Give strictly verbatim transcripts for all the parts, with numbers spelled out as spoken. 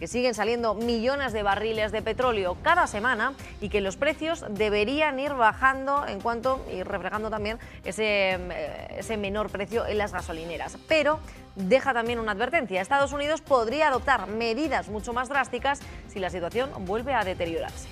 que siguen saliendo millones de barriles de petróleo cada semana y que los precios deberían ir bajando en cuanto y reflejando también ese, ese menor precio en las gasolineras. Pero deja también una advertencia: Estados Unidos podría adoptar medidas mucho más drásticas si la situación vuelve a deteriorarse.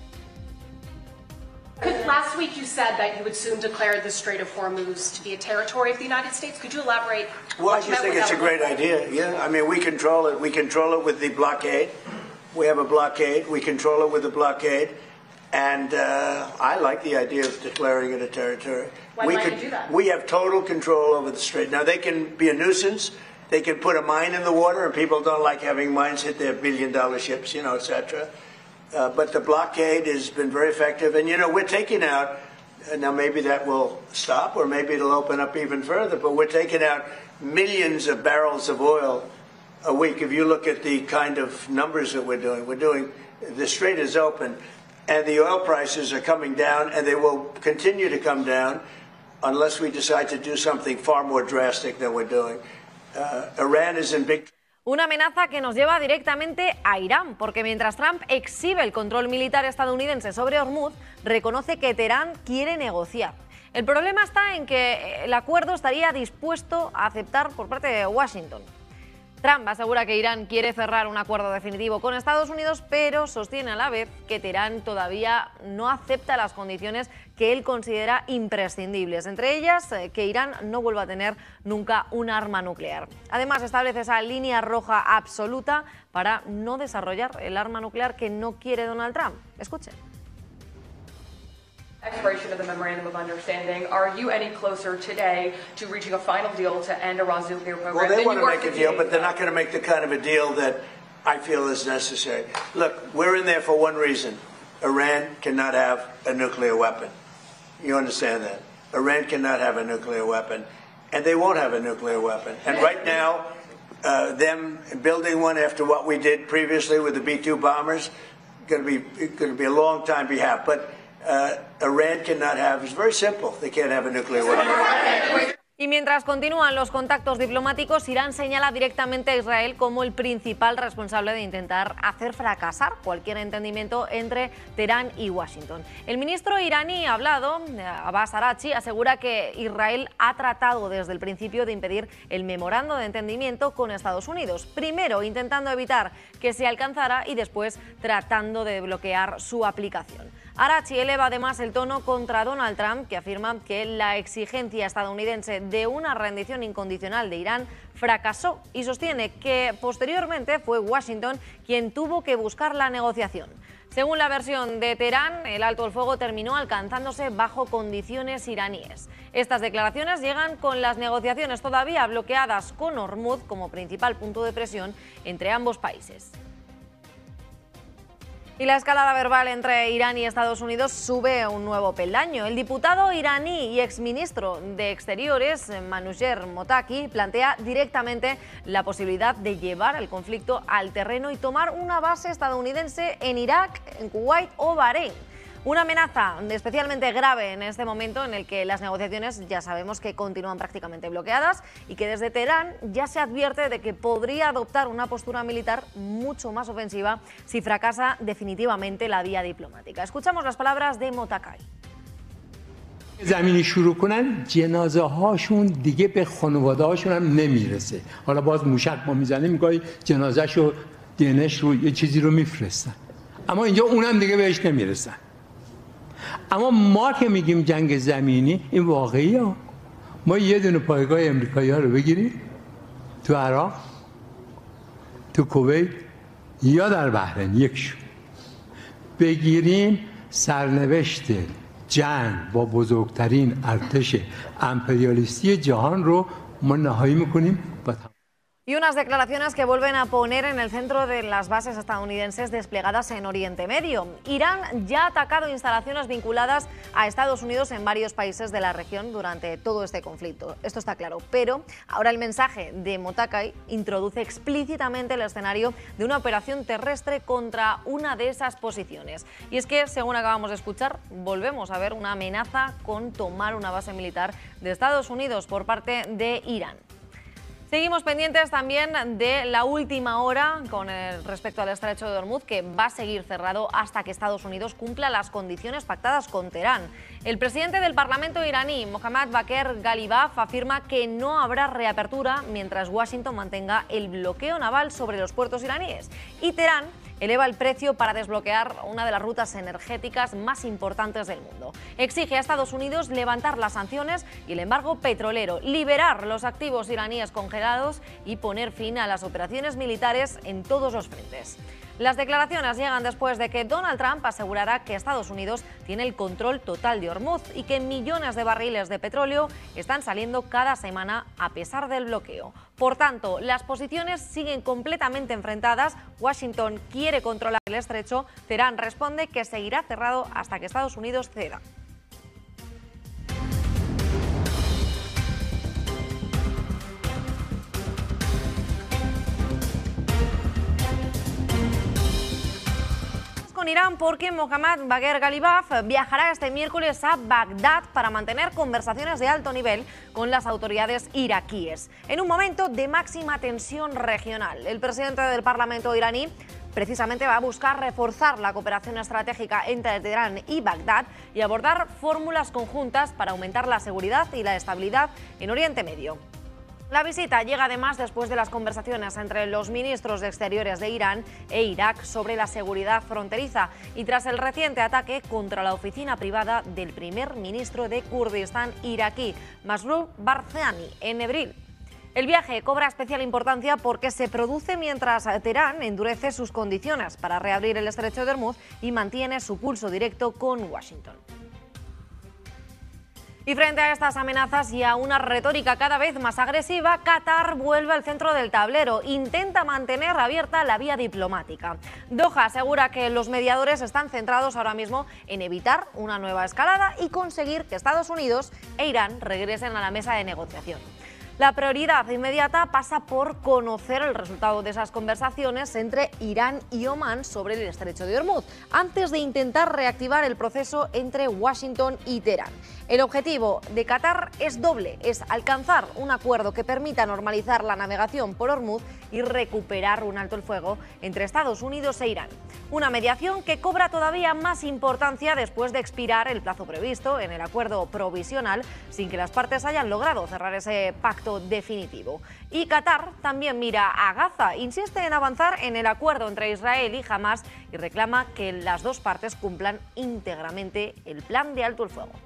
Last week you said that you would soon declare the Strait of Hormuz to be a territory of the United States. Could you elaborate? Well, I just think it's a great idea. Yeah, I mean, we control it. We control it with the blockade. We have a blockade. We control it with the blockade. And uh, I like the idea of declaring it a territory. Why we might could, you do that? We have total control over the strait. Now, they can be a nuisance. They can put a mine in the water, and people don't like having mines hit their billion-dollar ships, you know, et cetera. Uh, but the blockade has been very effective. And, you know, we're taking out, uh, now maybe that will stop, or maybe it'll open up even further, but we're taking out millions of barrels of oil a week. If you look at the kind of numbers that we're doing, we're doing, the strait is open, and the oil prices are coming down, and they will continue to come down unless we decide to do something far more drastic than we're doing. Uh, Iran is in big... Una amenaza que nos lleva directamente a Irán, porque mientras Trump exhibe el control militar estadounidense sobre Hormuz, reconoce que Teherán quiere negociar. El problema está en que el acuerdo estaría dispuesto a aceptar por parte de Washington. Trump asegura que Irán quiere cerrar un acuerdo definitivo con Estados Unidos, pero sostiene a la vez que Teherán todavía no acepta las condiciones que él considera imprescindibles, entre ellas que Irán no vuelva a tener nunca un arma nuclear. Además, establece esa línea roja absoluta para no desarrollar el arma nuclear que no quiere Donald Trump. Escuchen. Expiration of the Memorandum of Understanding, are you any closer today to reaching a final deal to end Iran's nuclear program? Well, they want to make a deal, but they're not going to make the kind of a deal that I feel is necessary. Look, we're in there for one reason. Iran cannot have a nuclear weapon. You understand that? Iran cannot have a nuclear weapon, and they won't have a nuclear weapon. And right now, uh, them building one after what we did previously with the B two bombers, going to be going to be a long time behalf. But Uh, Iran cannot have, it's very simple, they can't have a nuclear weapon. Y mientras continúan los contactos diplomáticos, Irán señala directamente a Israel como el principal responsable de intentar hacer fracasar cualquier entendimiento entre Teherán y Washington. El ministro iraní hablado, Abbas Araghchi, asegura que Israel ha tratado desde el principio de impedir el memorando de entendimiento con Estados Unidos, primero intentando evitar que se alcanzara y después tratando de bloquear su aplicación. Araghchi eleva además el tono contra Donald Trump, que afirma que la exigencia estadounidense de una rendición incondicional de Irán fracasó y sostiene que posteriormente fue Washington quien tuvo que buscar la negociación. Según la versión de Teherán, el alto el fuego terminó alcanzándose bajo condiciones iraníes. Estas declaraciones llegan con las negociaciones todavía bloqueadas con Hormuz como principal punto de presión entre ambos países. Y la escalada verbal entre Irán y Estados Unidos sube a un nuevo peldaño. El diputado iraní y exministro de Exteriores, Manouchehr Mottaki, plantea directamente la posibilidad de llevar el conflicto al terreno y tomar una base estadounidense en Irak, en Kuwait o Bahrein. Una amenaza especialmente grave en este momento en el que las negociaciones ya sabemos que continúan prácticamente bloqueadas y que desde Teherán ya se advierte de que podría adoptar una postura militar mucho más ofensiva si fracasa definitivamente la vía diplomática. Escuchamos las palabras de Mottaki. زمینی شروع کنن جنازه هاشون دیگه به خانواده هاشون هم نمیرسه. حالا باز موشک ما میزنیم گاهی جنازه‌شو دینش رو یه چیزی رو میفرستن. اما اینجا اونم دیگه بهش نمیرسن. اما ما که میگیم جنگ زمینی این واقعیه. ما یه دونه پایگاه امریکایی‌ها رو بگیریم تو عراق، تو کویت یا در بحرین یکشون بگیریم سرنوشت جنگ با بزرگترین ارتش امپریالیستی جهان رو ما نهایی میکنیم و Y unas declaraciones que vuelven a poner en el centro de las bases estadounidenses desplegadas en Oriente Medio. Irán ya ha atacado instalaciones vinculadas a Estados Unidos en varios países de la región durante todo este conflicto. Esto está claro, pero ahora el mensaje de Mottaki introduce explícitamente el escenario de una operación terrestre contra una de esas posiciones. Y es que, según acabamos de escuchar, volvemos a ver una amenaza con tomar una base militar de Estados Unidos por parte de Irán. Seguimos pendientes también de la última hora con el, respecto al estrecho de Hormuz, que va a seguir cerrado hasta que Estados Unidos cumpla las condiciones pactadas con Teherán. El presidente del Parlamento iraní, Mohammad Bagher Ghalibaf, afirma que no habrá reapertura mientras Washington mantenga el bloqueo naval sobre los puertos iraníes. Y Teherán eleva el precio para desbloquear una de las rutas energéticas más importantes del mundo. Exige a Estados Unidos levantar las sanciones y el embargo petrolero, liberar los activos iraníes congelados y poner fin a las operaciones militares en todos los frentes. Las declaraciones llegan después de que Donald Trump asegurara que Estados Unidos tiene el control total de Hormuz y que millones de barriles de petróleo están saliendo cada semana a pesar del bloqueo. Por tanto, las posiciones siguen completamente enfrentadas. Washington quiere controlar el estrecho. Teherán responde que seguirá cerrado hasta que Estados Unidos ceda. Con Irán, porque Mohammad Bagher Ghalibaf viajará este miércoles a Bagdad para mantener conversaciones de alto nivel con las autoridades iraquíes, en un momento de máxima tensión regional. El presidente del Parlamento iraní precisamente va a buscar reforzar la cooperación estratégica entre Teherán y Bagdad y abordar fórmulas conjuntas para aumentar la seguridad y la estabilidad en Oriente Medio. La visita llega además después de las conversaciones entre los ministros de Exteriores de Irán e Irak sobre la seguridad fronteriza y tras el reciente ataque contra la oficina privada del primer ministro de Kurdistán iraquí, Masroor Barzani, en Erbil. El viaje cobra especial importancia porque se produce mientras Teherán endurece sus condiciones para reabrir el estrecho de Hormuz y mantiene su pulso directo con Washington. Y frente a estas amenazas y a una retórica cada vez más agresiva, Qatar vuelve al centro del tablero. Intenta mantener abierta la vía diplomática. Doha asegura que los mediadores están centrados ahora mismo en evitar una nueva escalada y conseguir que Estados Unidos e Irán regresen a la mesa de negociación. La prioridad inmediata pasa por conocer el resultado de esas conversaciones entre Irán y Omán sobre el estrecho de Hormuz, antes de intentar reactivar el proceso entre Washington y Teherán. El objetivo de Qatar es doble, es alcanzar un acuerdo que permita normalizar la navegación por Hormuz y recuperar un alto el fuego entre Estados Unidos e Irán. Una mediación que cobra todavía más importancia después de expirar el plazo previsto en el acuerdo provisional sin que las partes hayan logrado cerrar ese pacto definitivo. Y Qatar también mira a Gaza, insiste en avanzar en el acuerdo entre Israel y Hamas y reclama que las dos partes cumplan íntegramente el plan de alto el fuego.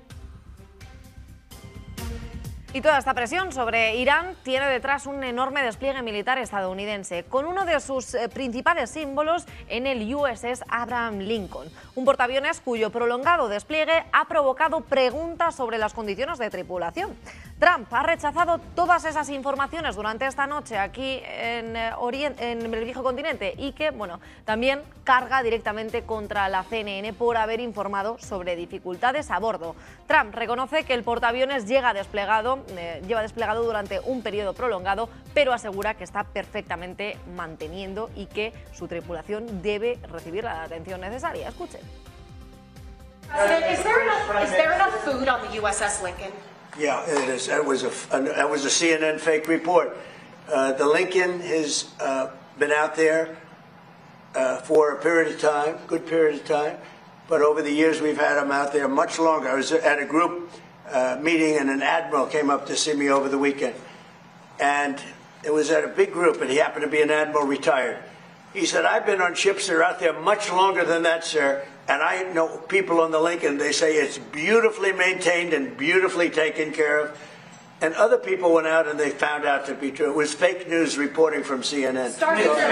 Y toda esta presión sobre Irán tiene detrás un enorme despliegue militar estadounidense, con uno de sus principales símbolos en el U S S Abraham Lincoln, un portaaviones cuyo prolongado despliegue ha provocado preguntas sobre las condiciones de tripulación. Trump ha rechazado todas esas informaciones durante esta noche aquí en, Orient- en el viejo continente y que, bueno, también carga directamente contra la C N N por haber informado sobre dificultades a bordo. Trump reconoce que el portaaviones llega desplegado, eh, lleva desplegado durante un periodo prolongado, pero asegura que está perfectamente manteniendo y que su tripulación debe recibir la atención necesaria. Escuchen. President, is there enough, is there enough food on the U S S Lincoln? Yeah, it is. That was a that was a C N N fake report. Uh, the Lincoln has uh, been out there uh, for a period of time, good period of time, but over the years we've had them out there much longer. I was at a group uh, meeting and an admiral came up to see me over the weekend, and it was at a big group, and he happened to be an admiral retired. He said, "I've been on ships that are out there much longer than that, sir. And I know people on the Lincoln, they say it's beautifully maintained and beautifully taken care of. And other people went out and they found out to be true. It was fake news reporting from C N N."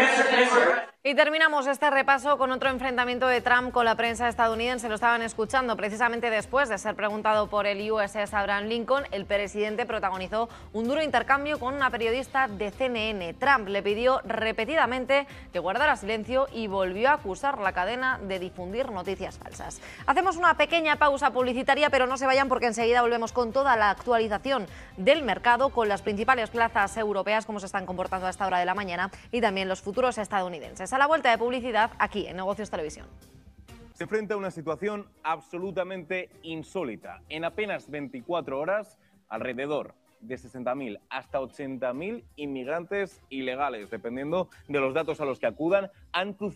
Y terminamos este repaso con otro enfrentamiento de Trump con la prensa estadounidense. Lo estaban escuchando precisamente después de ser preguntado por el U S S Abraham Lincoln. El presidente protagonizó un duro intercambio con una periodista de C N N. Trump le pidió repetidamente que guardara silencio y volvió a acusar la cadena de difundir noticias falsas. Hacemos una pequeña pausa publicitaria, pero no se vayan porque enseguida volvemos con toda la actualización del mercado, con las principales plazas europeas, cómo se están comportando a esta hora de la mañana y también los futuros estadounidenses. A la vuelta de publicidad, aquí en Negocios Televisión. Se enfrenta a una situación absolutamente insólita. En apenas veinticuatro horas, alrededor de sesenta mil hasta ochenta mil inmigrantes ilegales, dependiendo de los datos a los que acudan, han cruzado